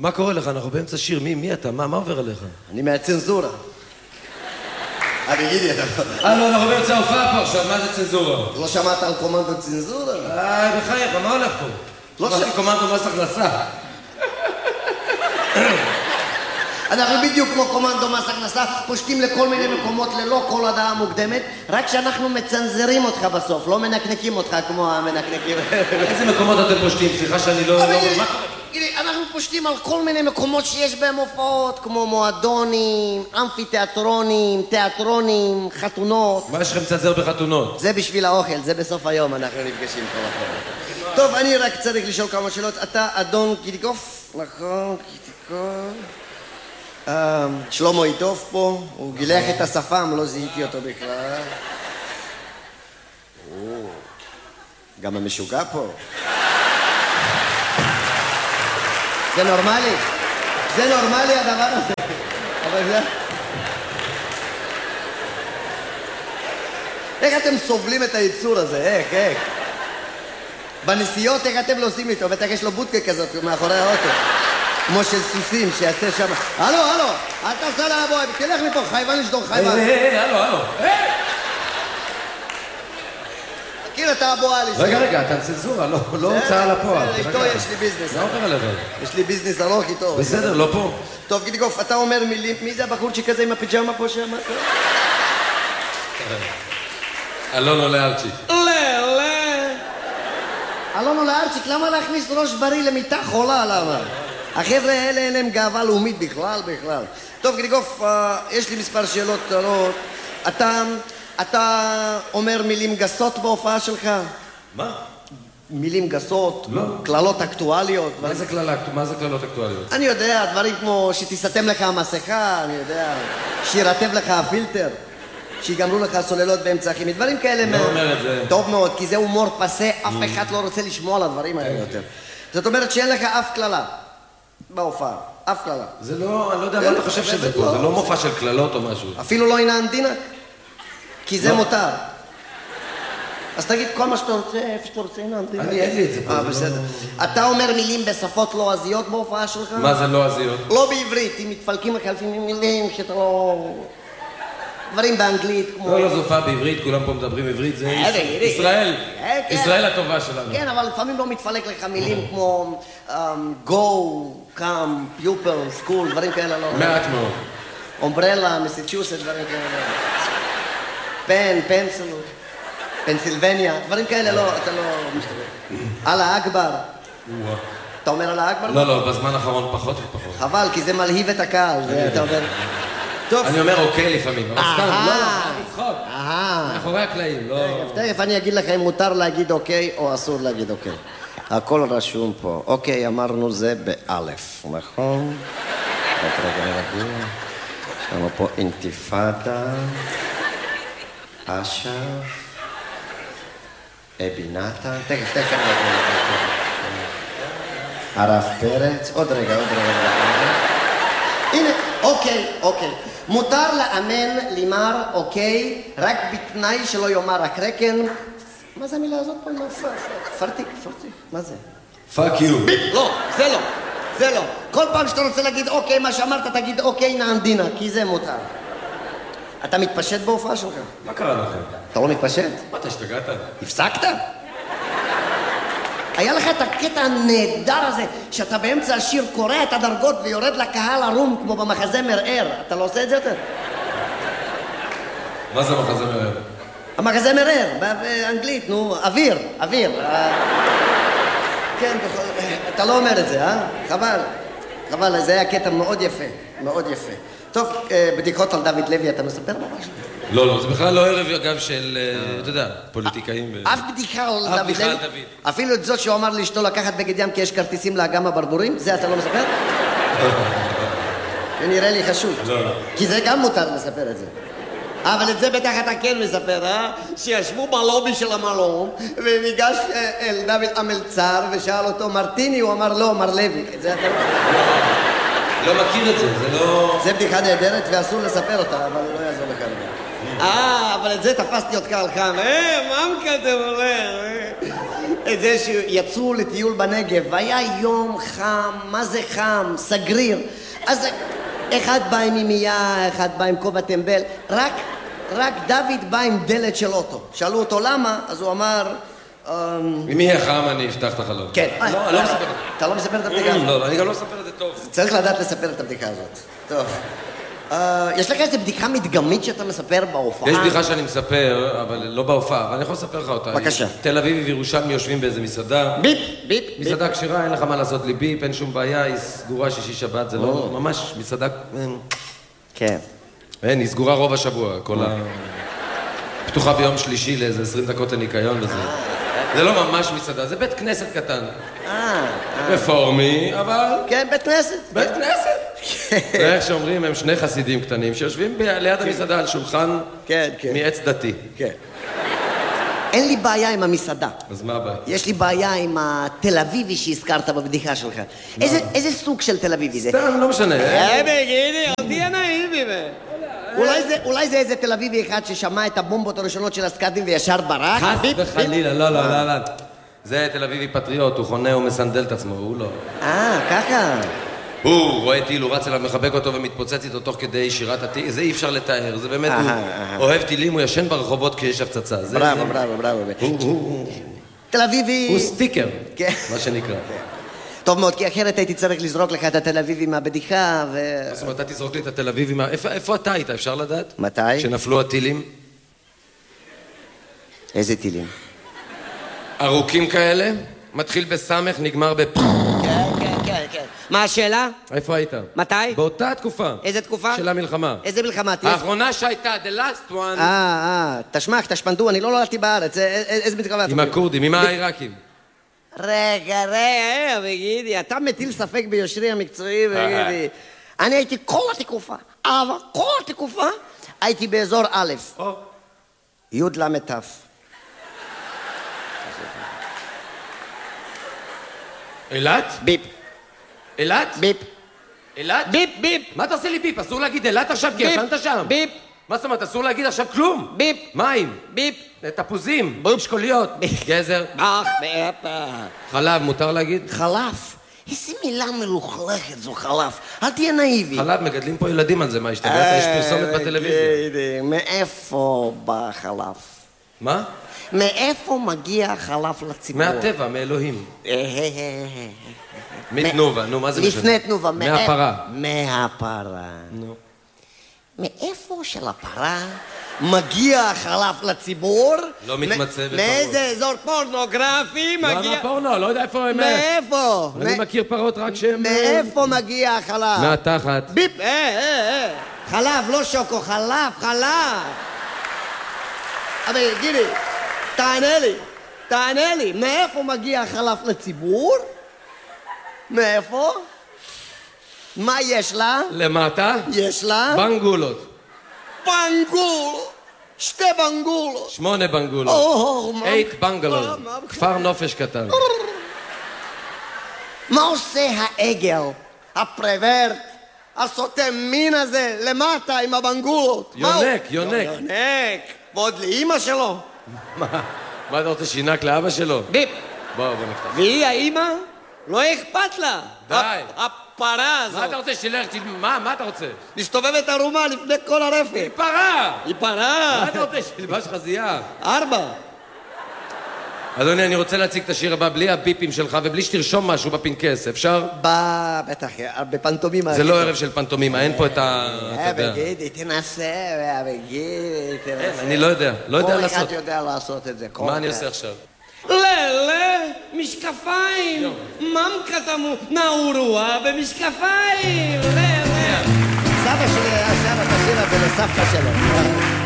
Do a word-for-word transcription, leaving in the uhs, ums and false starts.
מה קורה לך? אנחנו באמצע שיר. מי, מי אתה? מה, מה עובר עליך? אני מהצנזורה. אני אגיד לי, אה, לא, אנחנו באמצע הופעה פה עכשיו. מה זה צנזורה? לא שמעת על קומנדו צנזורה? אה, בחייך, מה הולך פה? לא שמעתי קומנדו מס הכנסה. אנחנו בדיוק כמו קומנדו מס הכנסה, פושטים לכל מיני מקומות ללא כל הודעה מוקדמת, רק שאנחנו מצנזרים אותך בסוף, לא מנקנקים אותך כמו המנקנקים. איזה מקומות אתם פושטים? סליחה שאני לא... אנחנו פושטים על כל מיני מקומות שיש בהם הופעות, כמו מועדונים, אמפיתיאטרונים, תיאטרונים, חתונות. מה יש לכם לצנזר בחתונות? זה בשביל האוכל, זה בסוף היום אנחנו נפגשים כל החיים. טוב, אני רק צריך לשאול כמה שאלות. אתה אדון קיטיקוף? נכון, קיטיקוף. שלמה איתוף פה, הוא גילח את השפם, לא זיהיתי אותו בכלל. גם המשוגע פה. זה נורמלי, זה נורמלי הדבר הזה. אבל זה... איך אתם סובלים את הייצור הזה? איך, איך? בנסיעות איך אתם לא עושים איתו? בטח יש לו בודקה כזאת מאחורי האוטו. כמו של סוסים שיעשה שם... הלו, הלו, אל תעשה לה אבוי, תלך מפה, חייבן לשדור, חייבן. היי, היי, הלו, הלו. מכיר את האבואה לי. רגע, רגע, אתה צנזורה, לא הוצאה לפועל. איתו יש לי ביזנס. מה עובר עליך? יש לי ביזנס ארוך איתו. בסדר, לא פה. טוב, גידיגוף, אתה אומר מילים, מי זה הבחורצ'יק הזה עם הפיג'מה פה שם? אלון עולה ארצ'יק. לא, לא. אלון עולה ארצ'יק, למה להכניס ראש בריא למיטה חולה, למה? החבר'ה האלה אין להם גאווה לאומית בכלל, בכלל. טוב, גידיגוף, יש לי מספר שאלות קטנות. אתה... אתה אומר מילים גסות בהופעה שלך? מה? מילים גסות, לא. כללות אקטואליות. מה זה כללות, מה זה כללות אקטואליות? אני יודע, דברים כמו שתסתם לך המסכה, אני יודע, שירטב לך הפילטר, שיגמרו לך סוללות באמצע הכימי, דברים כאלה. לא אומר את זה. טוב מאוד, כי זה הומור פסה, אף אחד לא רוצה לשמוע על הדברים האלה יותר. זאת אומרת שאין לך אף כללה בהופעה, אף כללה. זה לא, אני לא יודע מה אתה חושב שזה פה, זה לא מופע של כללות או משהו. אפילו לא הנה אנדינה? כי זה מותר. אז תגיד כל מה שאתה רוצה, איפה שאתה רוצה, הנה אנדינה. אני אין לי את זה פה. אה, בסדר. אתה אומר מילים בשפות לועזיות בהופעה שלך? מה זה לועזיות? לא בעברית, אם מתפלקים לך לפעמים מילים שאתה לא... דברים באנגלית כמו... לא, לא, זו הופעה בעברית, כולם פה מדברים עברית, זה ישראל, ישראל הטובה שלנו. כן, אבל לפעמים לא מתפלק לך מילים כמו go, come, pupil, school, דברים כאלה לא... מעט מאוד. אומברלה, מסצ'וסט, דברים כאלה. פן, פנסל, פנסילבניה, דברים כאלה לא, אתה לא משתמש. אללה אכבר. אתה אומר אללה אכבר? לא, לא, בזמן האחרון פחות ופחות. חבל, כי זה מלהיב את הקהל, אתה אומר... אני אומר אוקיי לפעמים, אבל סתם, לא, לא, לצחוק. מאחורי הקלעים, לא... תכף אני אגיד לך אם מותר להגיד אוקיי או אסור להגיד אוקיי. הכל רשום פה. אוקיי, אמרנו זה באלף, נכון? עוד רגע נרגיע. יש לנו פה אינתיפאדה. אשר, אבי נתן, תכף, תכף, הרב פרץ, עוד רגע, עוד רגע, הנה, אוקיי, אוקיי, מותר לאמן לימר, אוקיי, רק בתנאי שלא יאמר הקרקן, מה זה המילה הזאת פה? פרטיק, פרטיק, מה זה? פאק יו. לא, זה לא, זה לא, כל פעם שאתה רוצה להגיד אוקיי, מה שאמרת תגיד אוקיי נענדינה, כי זה מותר. אתה מתפשט בהופעה שלך? מה קרה לכם? אתה לא מתפשט? מה, אתה השתגעת? הפסקת? היה לך את הקטע הנהדר הזה, שאתה באמצע השיר קורא את הדרגות ויורד לקהל ערום כמו במחזה מרער. אתה לא עושה את זה יותר? מה זה מחזה מרער? המחזה מרער, באנגלית, נו, אוויר, אוויר. כן, אתה לא אומר את זה, אה? חבל. חבל, זה היה קטע מאוד יפה, מאוד יפה. טוב, בדיחות על דוד לוי, אתה מספר ממש? לא, לא, זה בכלל לא ערב, אגב, של, אתה יודע, פוליטיקאים. אף בדיחה על דוד לוי? אפילו את זאת שהוא אמר לאשתו לקחת בגד ים כי יש כרטיסים לאגם הברבורים? זה אתה לא מספר? זה נראה לי חשוב. לא, לא. כי זה גם מותר לספר את זה. אבל את זה בטח אתה כן מספר, אה? שישבו בלובי של המלון, וניגש אל דוד המלצר ושאל אותו מרטיני, הוא אמר לא, מר לוי. את זה אתה לא... לא מכיר את זה, זה לא... זה בדיחה נהדרת ואסור לספר אותה, אבל לא יעזור לך. אה, אבל את זה תפסתי אותך על חם. אה, ממקה אתם אומר. את זה שיצאו לטיול בנגב, והיה יום חם, מה זה חם, סגריר. אז אחד בא עם מימייה, אחד בא עם כובע טמבל, רק, רק דוד בא עם דלת של אוטו. שאלו אותו למה, אז הוא אמר... אם יהיה חם אני אפתח את החלום. כן. לא, אני לא מספר את זה. אתה לא מספר את הבדיקה? לא, אני גם לא מספר את זה טוב. צריך לדעת לספר את הבדיקה הזאת. טוב. יש לך איזו בדיקה מדגמית שאתה מספר בהופעה? יש בדיחה שאני מספר, אבל לא בהופעה, אבל אני יכול לספר לך אותה. בבקשה. תל אביב וירושלמי יושבים באיזה מסעדה. ביפ, ביפ. מסעדה כשרה, אין לך מה לעשות לי ביפ, אין שום בעיה, היא סגורה שישי שבת, זה לא... ממש מסעדה... כן. אין, היא סגורה רוב השבוע, כל ה... פתוחה ביום שלישי לאיזה עשרים דקות לניקיון וזה. זה לא ממש מסעדה, זה בית כנסת קטן. אה, רפורמי, אבל... כן, בית כנסת. בית כנסת. ואיך שאומרים, הם שני חסידים קטנים שיושבים ליד המסעדה על שולחן מעץ דתי. כן. אין לי בעיה עם המסעדה. אז מה הבעיה? יש לי בעיה עם התל אביבי שהזכרת בבדיחה שלך. איזה סוג של תל אביבי זה? סתם, לא משנה. אה, בגידי, אל תהיה נאיבי. אולי זה איזה תל אביבי אחד ששמע את הבומבות הראשונות של הסקאדים וישר ברח? חס וחלילה, לא, לא, לא, לא. זה תל אביבי פטריוט, הוא חונה, הוא מסנדל את עצמו, הוא לא. אה, ככה. הוא רואה טיל, הוא רץ אליו, מחבק אותו ומתפוצץ איתו תוך כדי שירת הטיל, זה אי אפשר לתאר, זה באמת, הוא אוהב טילים, הוא ישן ברחובות כי יש הפצצה. בראבו, בראבו, בראבו. תל אביבי... הוא סטיקר, מה שנקרא. טוב מאוד, כי אחרת הייתי צריך לזרוק לך את התל אביבי מהבדיחה ו... זאת אומרת, אתה תזרוק לי את התל אביבי מה... איפה אתה היית, אפשר לדעת? מתי? כשנפלו הטילים? איזה טילים? ארוכים כאלה, מתחיל בסמך, נגמר בפ... כן, כן, כן, כן. מה השאלה? איפה היית? מתי? באותה תקופה. איזה תקופה? של המלחמה. איזה מלחמה? האחרונה שהייתה, the last one. אה, אה, תשמח, תשפנדו, אני לא נולדתי בארץ, איזה מלחמה? עם הכורדים, עם העיראקים. רגע, רגע, בגידי, אתה מטיל ספק ביושרי המקצועי, בגידי. אני הייתי כל התקופה, אבל כל התקופה, הייתי באזור א', י' ל' ת'. אילת? ביפ. אילת? ביפ. אילת? ביפ, ביפ. מה אתה עושה לי ביפ? אסור להגיד אילת עכשיו כי ישנת שם. ביפ. מה זאת אומרת? אסור להגיד עכשיו כלום. ביפ. מים. ביפ. תפוזים. אשכוליות. גזר. אך, באפה. חלב, מותר להגיד? חלב? איזה מילה מלוכלכת זו חלב. אל תהיה נאיבי. חלב, מגדלים פה ילדים על זה, מה השתגעת? יש פרסומת בטלוויזיה. מאיפה בא החלב? מה? מאיפה מגיע החלב לציבור? מהטבע, מאלוהים. מתנובה, נו, מה זה משנה? לפני תנובה. מהפרה. מהפרה. נו. מאיפה של הפרה מגיע החלב לציבור? לא מתמצא בפרות. מאיזה אזור פורנוגרפי מגיע? לא, מהפורנו, לא יודע איפה הם... מאיפה? אני מכיר פרות רק שהם... מאיפה מגיע החלב? מהתחת. ביפ, אה, אה, אה. חלב, לא שוקו, חלב, חלב. אבל גידי, תענה לי, תענה לי, מאיפה מגיע החלב לציבור? מאיפה? מה יש לה? למטה? יש לה? בנגולות. בנגולות. שתי בנגולות. שמונה בנגולות. אייט בנגלות. כפר נופש קטן. מה עושה העגל, הפרוורט, הסוטה מין הזה, למטה עם הבנגולות? יונק, יונק. יונק. ועוד לאמא שלו. מה? מה אתה רוצה, שינק לאבא שלו? ביפ. בוא, בוא נפתח. והיא האמא? לא אכפת לה. די. הפרה הזאת. מה אתה רוצה שילך? מה? מה אתה רוצה? מסתובבת ערומה לפני כל הרפת. היא פרה! היא פרה. מה אתה רוצה? שילבש חזייה. ארבע. אדוני, אני רוצה להציג את השיר הבא בלי הביפים שלך ובלי שתרשום משהו בפנקס, אפשר? בטח, בפנטומימה. זה לא ערב של פנטומימה, אין פה את ה... בגידי, תנסה, בגידי, תנסה. אני לא יודע, לא יודע לעשות. כל אחד יודע לעשות את זה. מה אני עושה עכשיו? ללה, משקפיים, ממקתמו, נאורוע במשקפיים, ללה. סבא שלי היה שר את השיר הזה לסבתא שלו.